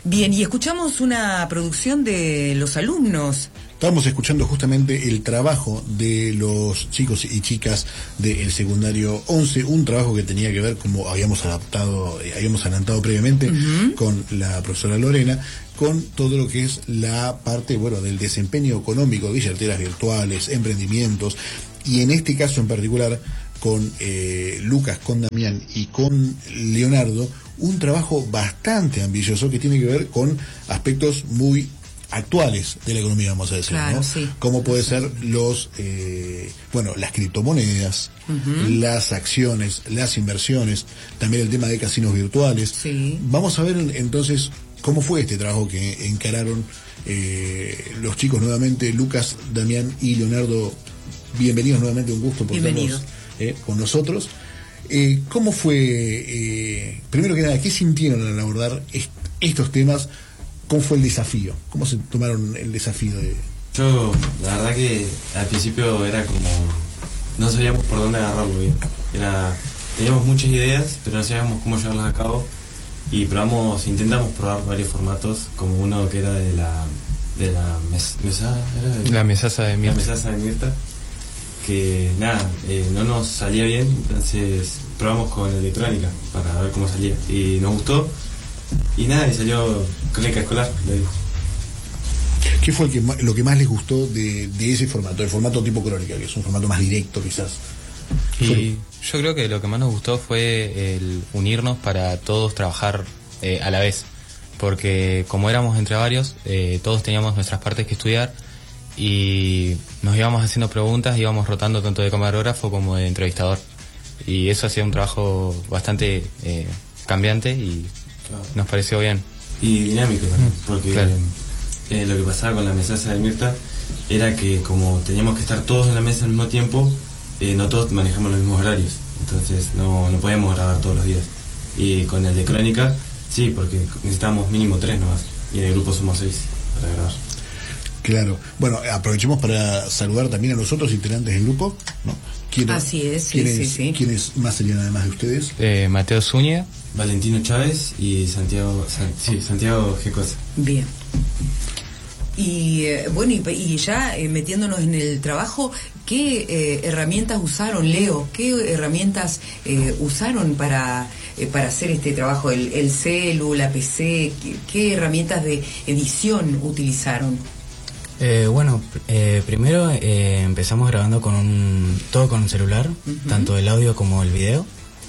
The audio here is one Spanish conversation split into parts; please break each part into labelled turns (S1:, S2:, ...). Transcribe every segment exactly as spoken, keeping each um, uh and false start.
S1: Bien, y escuchamos una producción de los alumnos.
S2: Estábamos escuchando justamente el trabajo de los chicos y chicas del secundario once, un trabajo que tenía que ver, como habíamos adaptado, eh, habíamos adelantado previamente, uh-huh. con la profesora Lorena, con todo lo que es la parte, bueno, del desempeño económico, billeteras virtuales, emprendimientos, y en este caso en particular, con eh, Lucas, con Damián y con Leonardo, un trabajo bastante ambicioso que tiene que ver con aspectos muy actuales de la economía, vamos a decir,
S1: claro,
S2: ¿no?
S1: Sí.
S2: Como puede ser los, eh, bueno, las criptomonedas, uh-huh. las acciones, las inversiones, también el tema de casinos virtuales.
S1: Sí.
S2: Vamos a ver entonces cómo fue este trabajo que encararon eh, los chicos nuevamente, Lucas, Damián y Leonardo. Bienvenidos nuevamente, un gusto por
S1: Bienvenido.
S2: tenerlos eh, con nosotros. Eh, ¿Cómo fue, eh, primero que nada, qué sintieron al abordar est- estos temas? ¿Cómo fue el desafío? ¿Cómo se tomaron el desafío de...?
S3: Yo, la verdad que al principio era como... no sabíamos por dónde agarrarlo bien. Era, teníamos muchas ideas, pero no sabíamos cómo llevarlas a cabo. Y probamos, intentamos probar varios formatos, como uno que era de la... de la mes, mesa... ¿era de,
S4: la mesaza de Mirta.
S3: La mesaza de Mirta. Que nada, eh, no nos salía bien, entonces probamos con electrónica para ver cómo salía. Y nos gustó. Y nada, y salió Crónica Escolar, le digo.
S2: ¿Qué fue el que, lo que más les gustó de, de ese formato, el formato tipo crónica, que es un formato más directo quizás?
S4: Y
S2: Fue...
S4: yo creo que lo que más nos gustó fue el unirnos para todos trabajar eh, a la vez, porque como éramos entre varios, eh, todos teníamos nuestras partes que estudiar y nos íbamos haciendo preguntas, íbamos rotando tanto de camarógrafo como de entrevistador, y eso hacía un trabajo bastante eh, cambiante y claro. Nos pareció bien.
S3: Y dinámico también, porque
S4: claro.
S3: eh, lo que pasaba con la mesaza de Mirta era que como teníamos que estar todos en la mesa al mismo tiempo, eh, no todos manejamos los mismos horarios, entonces no, no podíamos grabar todos los días. Y con el de crónica, sí, porque necesitamos mínimo tres nomás, y en el grupo somos seis para grabar.
S2: Claro. Bueno, aprovechemos para saludar también a los otros integrantes del grupo, ¿no? ¿Quiénes,
S1: Así es, sí,
S2: ¿quiénes,
S1: sí, sí.
S2: ¿Quiénes más serían además de ustedes?
S4: Eh, Mateo Zúñiga,
S3: Valentino Chávez y Santiago, San, sí, Santiago G. Cosa.
S1: Bien. Y eh, bueno, y, y ya eh, metiéndonos en el trabajo, ¿qué eh, herramientas usaron, Leo? ¿Qué herramientas eh, usaron para eh, para hacer este trabajo? ¿El, el celu, la P C? ¿Qué, qué herramientas de edición utilizaron?
S5: Eh, bueno, eh, primero eh, empezamos grabando con un todo con un celular, uh-huh. tanto el audio como el video,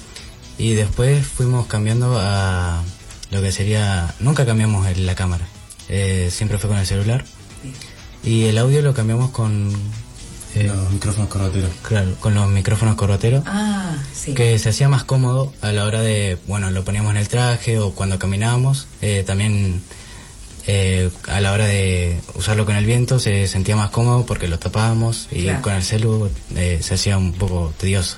S5: y después fuimos cambiando a lo que sería, nunca cambiamos el, la cámara, eh, siempre fue con el celular, sí. Y el audio lo cambiamos con
S3: eh, los micrófonos corbateros.
S5: Claro, con los micrófonos corbateros,
S1: ah, sí.
S5: Que se hacía más cómodo a la hora de, bueno, lo poníamos en el traje o cuando caminábamos, eh, también. Eh, a la hora de usarlo con el viento se sentía más cómodo porque lo tapábamos y claro. Con el celu eh, se hacía un poco tedioso.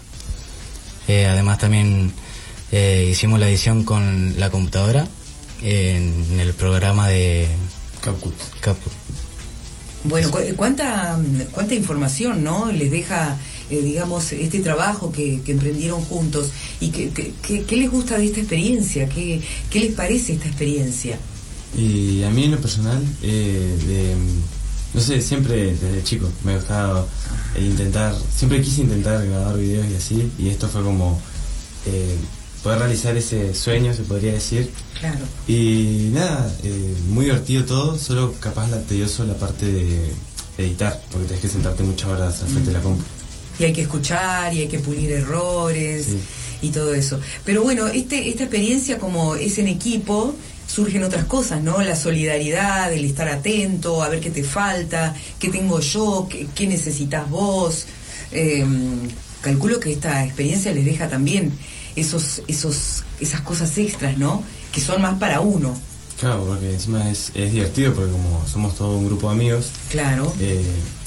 S5: Eh, además también eh, hicimos la edición con la computadora eh, en el programa de
S3: CapCut.
S5: CapCut.
S1: Bueno, cu- cuánta cuánta información, ¿no? Les deja, eh, digamos, este trabajo que, que emprendieron juntos. ¿Y qué, qué, qué les gusta de esta experiencia? ¿Qué, qué les parece esta experiencia?
S3: Y a mí en lo personal, eh, de, no sé, siempre desde chico me gustaba eh, intentar, siempre quise intentar grabar videos y así, y esto fue como eh, poder realizar ese sueño, se podría decir.
S1: Claro.
S3: Y nada, eh, muy divertido todo, solo capaz la tedioso la parte de editar, porque tenés que sentarte muchas horas al frente mm. de la compu.
S1: Y hay que escuchar, y hay que pulir errores, sí. Y todo eso. Pero bueno, este esta experiencia como es en equipo, surgen otras cosas, ¿no? La solidaridad, el estar atento, a ver qué te falta, qué tengo yo, qué, qué necesitas vos. Eh, calculo que esta experiencia les deja también esos esos esas cosas extras, ¿no? Que son más para uno.
S3: Claro, porque encima es, es divertido, porque como somos todo un grupo de amigos.
S1: Claro.
S3: Eh,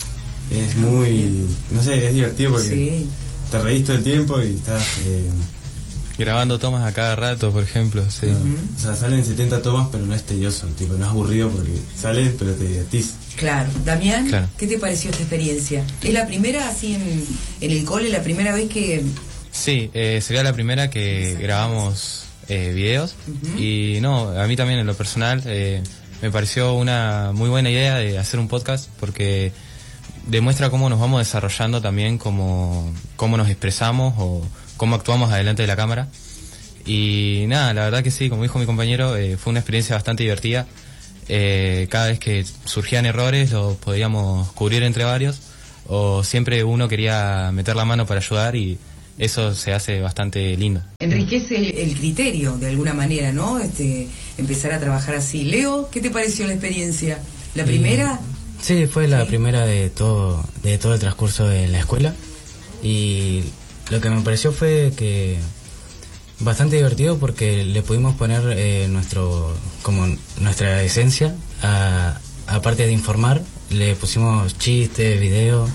S3: es muy, no sé, es divertido porque sí. Te reís todo el tiempo y estás... Eh,
S4: grabando tomas a cada rato, por ejemplo, sí.
S3: Uh-huh. O sea, salen setenta tomas, pero no es tedioso, tipo, no es aburrido porque sales, pero te divertís.
S1: Claro. Damián,
S4: claro.
S1: ¿Qué te pareció esta experiencia? ¿Es la primera así en, en el cole, la primera vez que...?
S4: Sí, eh, sería la primera que grabamos eh, videos.
S1: Uh-huh.
S4: Y no, a mí también en lo personal eh, me pareció una muy buena idea de hacer un podcast, porque demuestra cómo nos vamos desarrollando también, cómo, cómo nos expresamos o cómo actuamos adelante de la cámara. Y nada, la verdad que sí, como dijo mi compañero, eh, fue una experiencia bastante divertida. Eh, cada vez que surgían errores los podíamos cubrir entre varios, o siempre uno quería meter la mano para ayudar, y eso se hace bastante lindo.
S1: Enriquece el, el criterio de alguna manera, ¿no? Este, empezar a trabajar así. Leo, ¿qué te pareció la experiencia? ¿La primera?
S5: Sí, fue la
S1: ¿Sí?
S5: primera de todo, de todo el transcurso de la escuela, y lo que me pareció fue que bastante divertido, porque le pudimos poner eh, nuestro, como nuestra esencia, a, aparte de informar, le pusimos chistes, videos,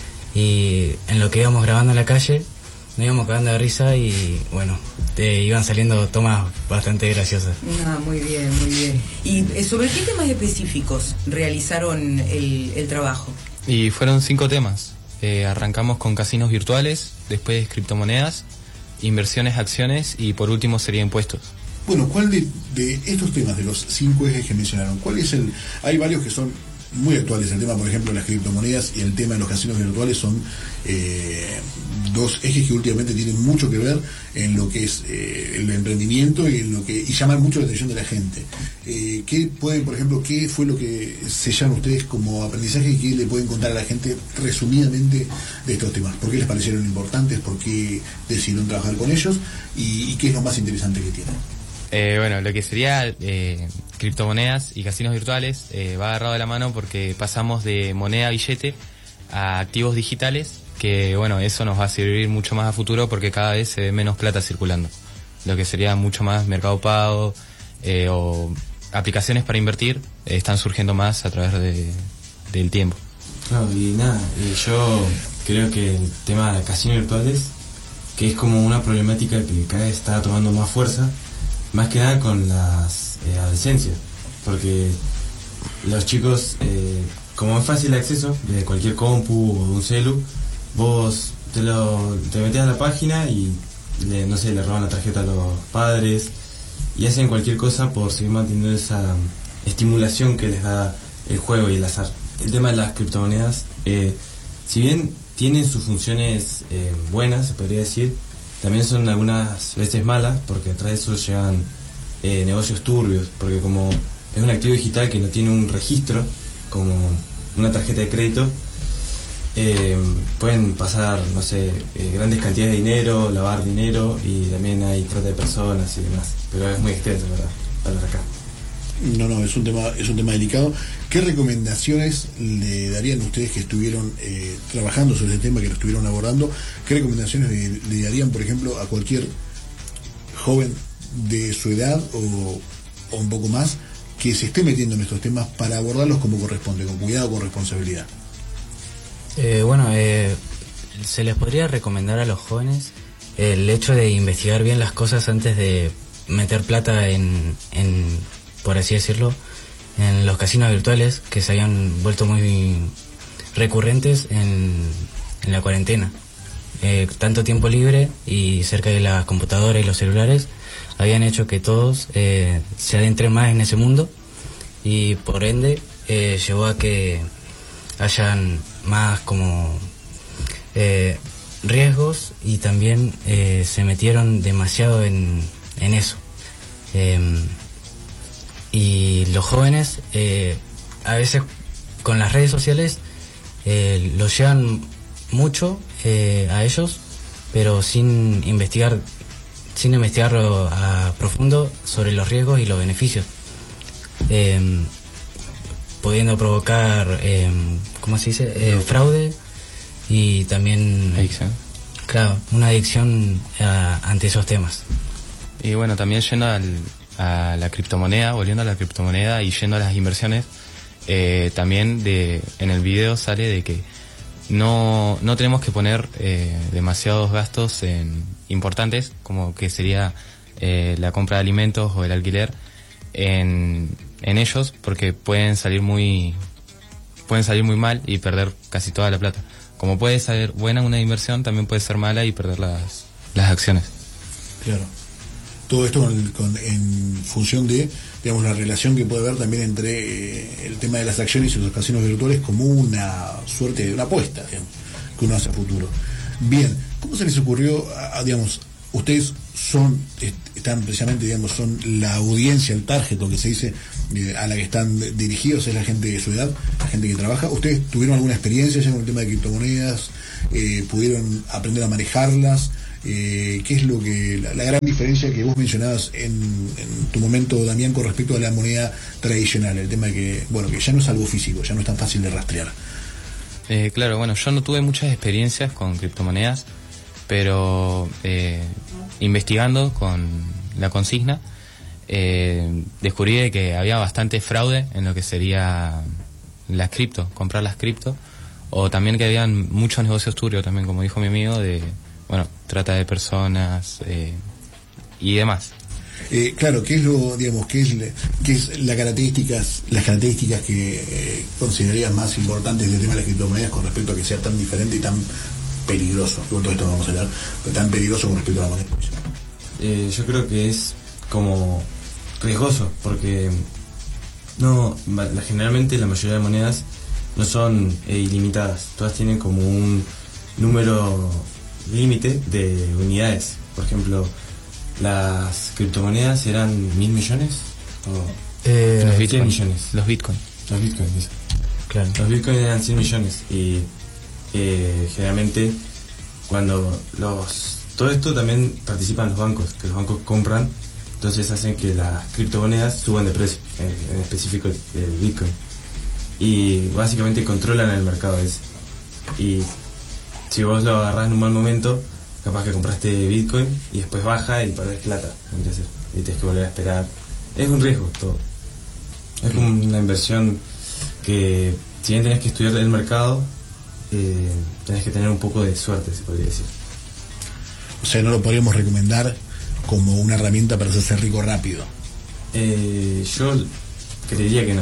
S5: y en lo que íbamos grabando en la calle nos íbamos cagando de risa, y bueno, te iban saliendo tomas bastante graciosas.
S1: Ah, muy bien, muy bien. ¿Y eh, sobre qué temas específicos realizaron el, el trabajo?
S4: Y fueron cinco temas. Eh, arrancamos con casinos virtuales, después criptomonedas, inversiones, acciones, y por último sería impuestos.
S2: Bueno, ¿cuál de, de estos temas, de los cinco ejes que mencionaron, cuál es el...? Hay varios que son muy actuales. El tema, por ejemplo, de las criptomonedas y el tema de los casinos virtuales son eh, dos ejes que últimamente tienen mucho que ver en lo que es eh, el emprendimiento y en lo que y llaman mucho la atención de la gente. Eh, ¿Qué pueden, por ejemplo, qué fue lo que sellan ustedes como aprendizaje y qué le pueden contar a la gente resumidamente de estos temas? ¿Por qué les parecieron importantes? ¿Por qué decidieron trabajar con ellos? ¿Y, y qué es lo más interesante que tienen?
S4: Eh, bueno, lo que sería eh, criptomonedas y casinos virtuales eh, va agarrado de la mano, porque pasamos de moneda billete a activos digitales, que bueno, eso nos va a servir mucho más a futuro, porque cada vez se ve menos plata circulando. Lo que sería mucho más Mercado Pago eh, o aplicaciones para invertir eh, están surgiendo más a través de, del tiempo.
S3: Claro, y nada, y yo creo que el tema de casinos virtuales, que es como una problemática que cada vez está tomando más fuerza, más que nada con las eh, adolescencias, porque los chicos, eh, como es fácil el acceso desde cualquier compu o de un celu, vos te lo te metés a la página y le, no sé, le roban la tarjeta a los padres y hacen cualquier cosa por seguir manteniendo esa estimulación que les da el juego y el azar. El tema de las criptomonedas, eh, si bien tienen sus funciones eh, buenas, se podría decir, también son algunas veces malas, porque atrás de eso llegan eh, negocios turbios, porque como es un activo digital que no tiene un registro, como una tarjeta de crédito, eh, pueden pasar, no sé, eh, grandes cantidades de dinero, lavar dinero, y también hay trata de personas y demás, pero es muy extenso, ¿verdad?, hablar acá.
S2: No, no, es un tema, es un tema delicado. ¿Qué recomendaciones le darían ustedes que estuvieron eh, trabajando sobre este tema, que lo estuvieron abordando? ¿Qué recomendaciones le, le darían, por ejemplo, a cualquier joven de su edad o, o un poco más que se esté metiendo en estos temas para abordarlos como corresponde, con cuidado, con responsabilidad?
S5: Eh, bueno, eh, se les podría recomendar a los jóvenes el hecho de investigar bien las cosas antes de meter plata en, en por así decirlo, en los casinos virtuales, que se habían vuelto muy recurrentes en, en la cuarentena. Eh, tanto tiempo libre y cerca de las computadoras y los celulares habían hecho que todos eh, se adentren más en ese mundo, y por ende eh, llevó a que hayan más como eh, riesgos, y también eh, se metieron demasiado en, en eso. Eh, y los jóvenes eh, a veces con las redes sociales eh, los llevan mucho eh, a ellos, pero sin investigar sin investigarlo a profundo sobre los riesgos y los beneficios, eh, pudiendo provocar eh, ¿cómo se dice? Eh, fraude, y también
S4: Adicción.
S5: Claro, una adicción a, ante esos temas.
S4: Y bueno, también yendo al, a la criptomoneda, volviendo a la criptomoneda y yendo a las inversiones, eh, también de en el video sale de que no, no tenemos que poner eh, demasiados gastos en, importantes, como que sería eh, la compra de alimentos o el alquiler, en, en ellos, porque pueden salir muy pueden salir muy mal y perder casi toda la plata. Como puede ser buena una inversión, también puede ser mala y perder las, las acciones.
S2: Claro. todo esto con, con, en función de, digamos, la relación que puede haber también entre eh, el tema de las acciones y los casinos virtuales como una suerte de una apuesta, digamos, que uno hace a futuro. Bien, ¿cómo se les ocurrió, a, a, digamos, ustedes son, est están precisamente, digamos, son la audiencia, el target, lo que se dice, eh, a la que están dirigidos, es la gente de su edad, la gente que trabaja? ¿Ustedes tuvieron alguna experiencia ya con el tema de criptomonedas? Eh, ¿Pudieron aprender a manejarlas? Eh, ¿Qué es lo que la, la gran diferencia que vos mencionabas en, en tu momento, Damián, con respecto a la moneda tradicional? El tema de que, bueno, que ya no es algo físico, ya no es tan fácil de rastrear.
S4: Eh, claro, bueno, yo no tuve muchas experiencias con criptomonedas, pero eh, investigando con la consigna, eh, descubrí de que había bastante fraude en lo que sería las cripto, comprar las cripto, o también que habían muchos negocios turbios también, como dijo mi amigo, de, bueno, trata de personas eh, y demás.
S2: Eh, claro, ¿qué es lo, digamos, qué es, qué es la características, las características que eh, considerarías más importantes del tema de las criptomonedas con respecto a que sea tan diferente y tan peligroso? Con todo esto vamos a hablar, pero tan peligroso con respecto a la moneda.
S3: Eh, yo creo que es como riesgoso, porque no, la, generalmente la mayoría de monedas no son eh, ilimitadas, todas tienen como un número límite de unidades. Por ejemplo, las criptomonedas eran mil millones o
S5: Eh,
S4: los
S3: cien
S4: bitcoins.
S3: millones.
S4: Los bitcoins.
S3: Los bitcoins, eso.
S5: Claro.
S3: Los bitcoins eran cien millones y eh, generalmente cuando los todo esto también participan los bancos, que los bancos compran, entonces hacen que las criptomonedas suban de precio, en, en específico el, el bitcoin, y básicamente controlan el mercado ese. Y si vos lo agarrás en un mal momento, capaz que compraste bitcoin y después baja y perdés plata, entonces, y tienes que volver a esperar. Es un riesgo todo. Es como una inversión que, si bien tenés que estudiar el mercado, eh, tenés que tener un poco de suerte, se podría decir.
S2: O sea, no lo podríamos recomendar como una herramienta para hacerse rico rápido.
S3: Eh, yo creería que no.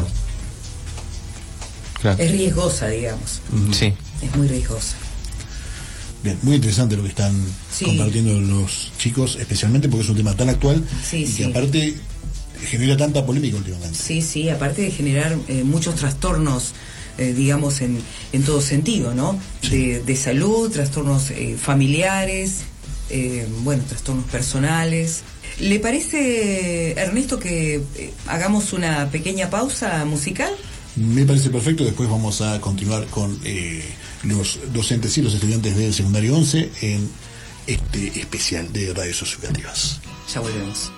S4: Claro.
S1: Es riesgosa, digamos.
S4: Sí.
S1: Es muy riesgosa.
S2: Bien, muy interesante lo que están
S1: Sí.
S2: compartiendo los chicos, especialmente porque es un tema tan actual
S1: Sí,
S2: y que
S1: sí.
S2: aparte genera tanta polémica últimamente.
S1: Sí, sí, aparte de generar eh, muchos trastornos, eh, digamos, en, en todo sentido, ¿no? De, de salud, trastornos eh, familiares, eh, bueno, trastornos personales. ¿Le parece, Ernesto, que eh, hagamos una pequeña pausa musical?
S2: Me parece perfecto. Después vamos a continuar con eh, los docentes y los estudiantes del secundario once en este especial de radios educativas.
S1: Ya volvemos.